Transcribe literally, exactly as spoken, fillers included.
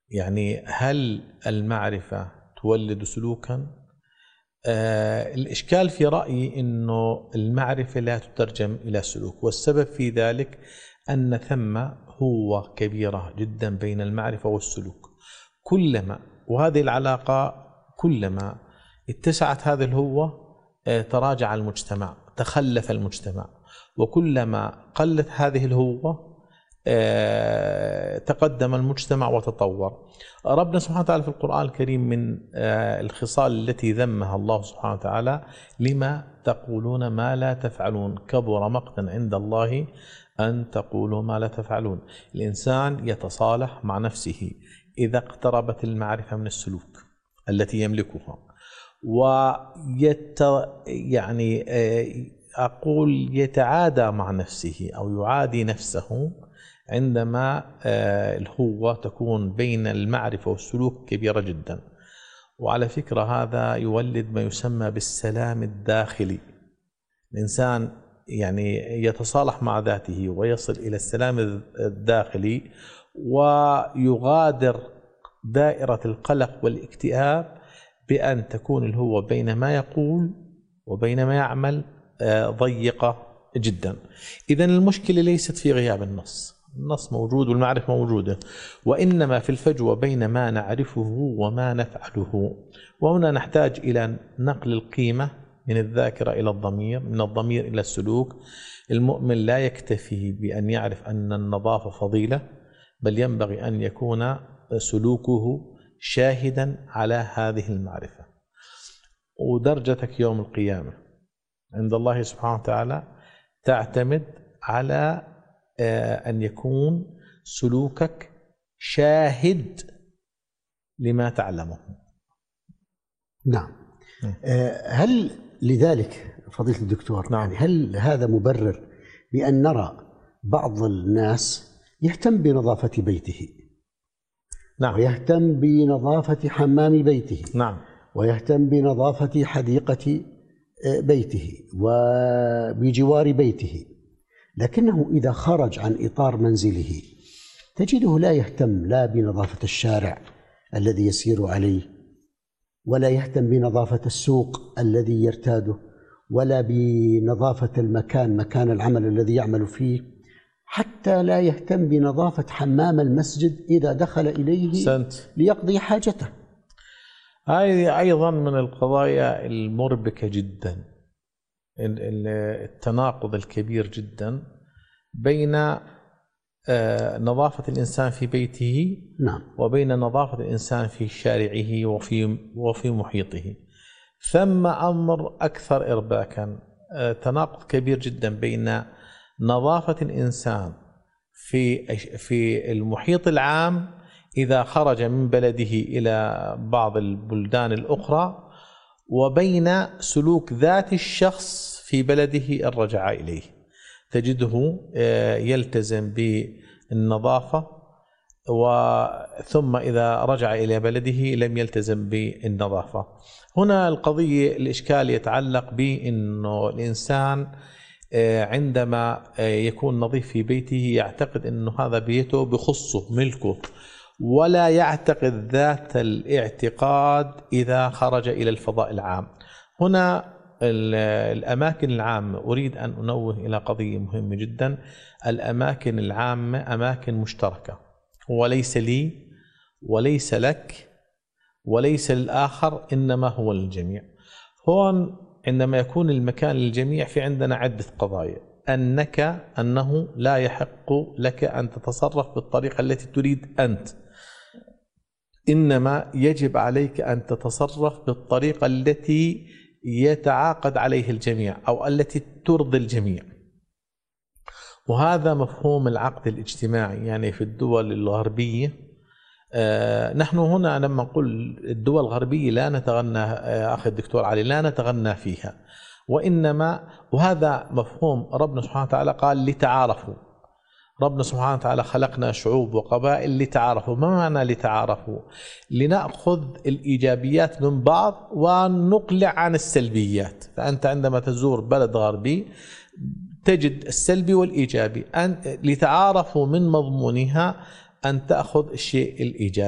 يعني هل المعرفة تولد سلوكا؟ آه الإشكال في رأيي أنه المعرفة لا تترجم إلى سلوك، والسبب في ذلك أن ثم هو كبيرة جدا بين المعرفة والسلوك. كلما وهذه العلاقة كلما اتسعت هذه الهوة آه تراجع المجتمع، تخلف المجتمع، وكلما قلت هذه الهوة تقدم المجتمع وتطور. ربنا سبحانه وتعالى في القرآن الكريم من الخصال التي ذمها الله سبحانه وتعالى: لما تقولون ما لا تفعلون كبر مقتا عند الله أن تقولوا ما لا تفعلون. الإنسان يتصالح مع نفسه إذا اقتربت المعرفة من السلوك التي يملكها، ويت يعني أقول يتعادى مع نفسه أو يعادي نفسه عندما الهوة تكون بين المعرفة والسلوك كبيرة جدا. وعلى فكرة هذا يولد ما يسمى بالسلام الداخلي. الإنسان يعني يتصالح مع ذاته ويصل إلى السلام الداخلي ويغادر دائرة القلق والاكتئاب بأن تكون الهوة بين ما يقول وبين ما يعمل ضيقة جدا. إذن المشكلة ليست في غياب النص، النص موجود والمعرفة موجودة، وإنما في الفجوة بين ما نعرفه وما نفعله. وهنا نحتاج إلى نقل القيمة من الذاكرة إلى الضمير، من الضمير إلى السلوك. المؤمن لا يكتفي بأن يعرف أن النظافة فضيلة، بل ينبغي أن يكون سلوكه شاهدا على هذه المعرفة. ودرجتك يوم القيامة عند الله سبحانه وتعالى تعتمد على أن يكون سلوكك شاهد لما تعلمه. نعم. هل لذلك فضيلة الدكتور، نعم. يعني هل هذا مبرر بأن نرى بعض الناس يهتم بنظافة بيته؟ نعم. ويهتم بنظافة حمام بيته. نعم. ويهتم بنظافة حديقة بيته وبجوار بيته، لكنه إذا خرج عن إطار منزله تجده لا يهتم لا بنظافة الشارع الذي يسير عليه، ولا يهتم بنظافة السوق الذي يرتاده، ولا بنظافة المكان مكان العمل الذي يعمل فيه، حتى لا يهتم بنظافة حمام المسجد إذا دخل إليه سنت. ليقضي حاجته. هذه أيضا من القضايا المربكة جدا، التناقض الكبير جدا بين نظافة الإنسان في بيته نعم. وبين نظافة الإنسان في شارعه وفي وفي محيطه. ثم أمر أكثر إرباكا، تناقض كبير جدا بين نظافة الإنسان في في المحيط العام إذا خرج من بلده إلى بعض البلدان الأخرى، وبين سلوك ذات الشخص في بلده الرجع إليه. تجده يلتزم بالنظافة ثم إذا رجع إلى بلده لم يلتزم بالنظافة. هنا القضية الإشكال يتعلق بأنه الإنسان عندما يكون نظيف في بيته يعتقد أنه هذا بيته بخصه ملكه، ولا يعتقد ذات الاعتقاد إذا خرج إلى الفضاء العام. هنا الأماكن العامة، أريد أن أنوه إلى قضية مهمة جدا. الأماكن العامة أماكن مشتركة، وليس لي وليس لك وليس للآخر، إنما هو للجميع. هون عندما يكون المكان للجميع في عندنا عدة قضايا. أنك أنه لا يحق لك أن تتصرف بالطريقة التي تريد أنت، إنما يجب عليك أن تتصرف بالطريقة التي يتعاقد عليه الجميع أو التي ترضي الجميع. وهذا مفهوم العقد الاجتماعي. يعني في الدول الغربية، آه نحن هنا لما نقول الدول الغربية لا نتغنى، آه أخي الدكتور علي، لا نتغنى فيها، وإنما وهذا مفهوم ربنا سبحانه وتعالى قال لتعارفوا. ربنا سبحانه وتعالى خلقنا شعوب وقبائل لتعارفوا. ما معنى لتعارفوا؟ لنأخذ الإيجابيات من بعض ونقلع عن السلبيات. فأنت عندما تزور بلد غربي تجد السلبي والإيجابي، أن لتعارفوا من مضمونها أن تأخذ الشيء الإيجابي.